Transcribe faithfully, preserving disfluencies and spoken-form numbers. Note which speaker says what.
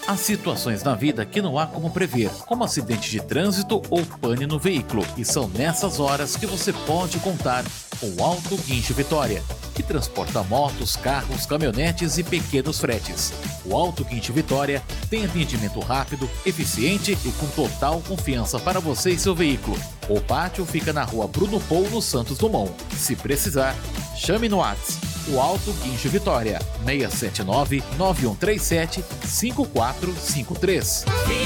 Speaker 1: Há situações na vida que não há como prever, como acidente de trânsito ou pane no veículo. E são nessas horas que você pode contar com o Auto Guincho Vitória, que transporta motos, carros, caminhonetes e pequenos fretes. O Auto Guincho Vitória tem atendimento rápido, eficiente e com total confiança para você e seu veículo. O pátio fica na rua Bruno Pou, no Santos Dumont. Se precisar, chame no WhatsApp. O Auto Guincho Vitória, seis sete nove, nove um três sete, cinco quatro cinco três.